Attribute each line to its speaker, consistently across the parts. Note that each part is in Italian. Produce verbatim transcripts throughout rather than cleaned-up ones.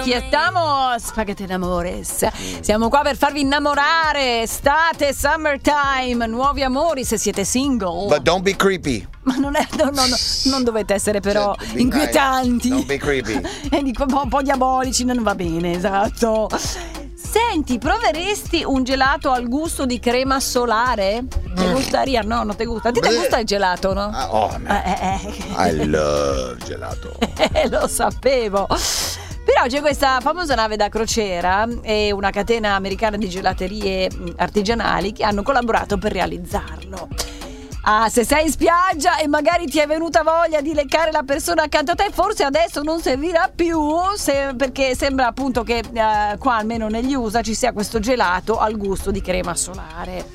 Speaker 1: aquí estamos, Spaghetti Amores. Siamo qua per farvi innamorare. Estate, summertime, nuovi amori se siete single.
Speaker 2: But don't be creepy.
Speaker 1: Ma non è, no, no, no, non dovete essere però
Speaker 2: Cioè,
Speaker 1: inquietanti.
Speaker 2: Don't be creepy.
Speaker 1: E dico un po', un po' diabolici, non va bene, esatto. Senti, proveresti un gelato al gusto di crema solare? Ti
Speaker 2: Mm.
Speaker 1: gustaría? No, non ti gusta. A te ti
Speaker 2: Beh.
Speaker 1: gusta il gelato, no?
Speaker 2: Ah, oh, man.
Speaker 1: Eh, eh,
Speaker 2: I love gelato.
Speaker 1: eh, lo sapevo. Però c'è questa famosa nave da crociera e una catena americana di gelaterie artigianali che hanno collaborato per realizzarlo. Ah, se sei in spiaggia e magari ti è venuta voglia di leccare la persona accanto a te, forse adesso non servirà più, se, perché sembra appunto che eh, qua, almeno negli U S A, ci sia questo gelato al gusto di crema solare.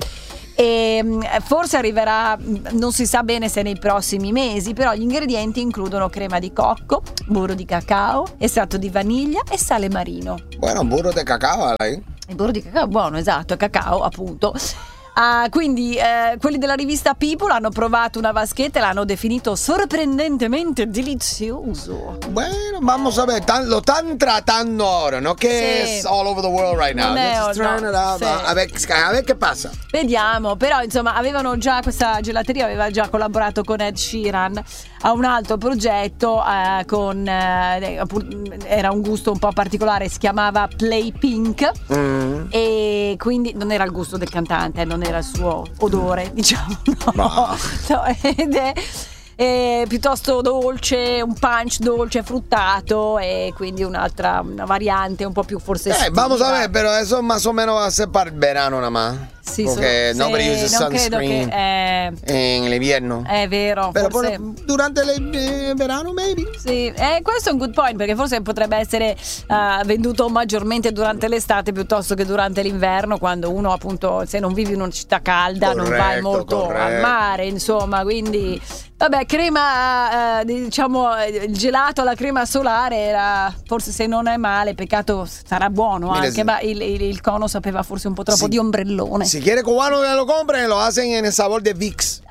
Speaker 1: E forse arriverà, non si sa bene se nei prossimi mesi, però gli ingredienti includono crema di cocco, burro di cacao, estratto di vaniglia e sale marino.
Speaker 2: Bueno, burro de cacao, lei?
Speaker 1: Il burro di cacao, buono, esatto, cacao appunto. Ah, quindi eh, quelli della rivista People hanno provato una vaschetta e l'hanno definito sorprendentemente delizioso.
Speaker 2: Bueno, vamos a ver, tan, lo están tratando ahora, ¿no? Que
Speaker 1: Sí.
Speaker 2: es all over the world right now.
Speaker 1: Non è-
Speaker 2: Just trying
Speaker 1: no,
Speaker 2: it out.
Speaker 1: sì.
Speaker 2: A ver, a ver qué pasa.
Speaker 1: Vediamo, però insomma avevano già, questa gelateria aveva già collaborato con Ed Sheeran a un altro progetto eh, con eh, era un gusto un po' particolare, si chiamava Play Pink
Speaker 2: Mm.
Speaker 1: e quindi non era il gusto del cantante, non era il suo odore, diciamo, no,
Speaker 2: Ma-
Speaker 1: no, ed è eh, piuttosto dolce, un punch dolce fruttato e quindi un'altra una variante un po' più forse
Speaker 2: Eh,
Speaker 1: estiva.
Speaker 2: vamos a ver, pero eso más o menos va a ser para el verano nada más.
Speaker 1: Sì,
Speaker 2: Porque
Speaker 1: so-
Speaker 2: nobody
Speaker 1: sì,
Speaker 2: uses
Speaker 1: non credo
Speaker 2: sunscreen
Speaker 1: che eh,
Speaker 2: en el invierno.
Speaker 1: è vero,
Speaker 2: Pero
Speaker 1: forse
Speaker 2: por- durante el eh, verano, maybe.
Speaker 1: sì, eh, questo è un good point perché forse potrebbe essere eh, venduto maggiormente durante l'estate piuttosto che durante l'inverno, quando uno appunto se non vivi in una città calda non vai
Speaker 2: Corretto,
Speaker 1: molto
Speaker 2: corretto.
Speaker 1: al mare, insomma, quindi vabbè, crema eh, diciamo eh, il gelato alla crema solare era forse, se non è male, peccato sarà buono
Speaker 2: Mira,
Speaker 1: anche,
Speaker 2: se-
Speaker 1: ma il, il- il cono sapeva forse un po' troppo
Speaker 2: Sì.
Speaker 1: di ombrellone.
Speaker 2: Si quiere cubano que lo compren, lo hacen en el sabor de Vicks.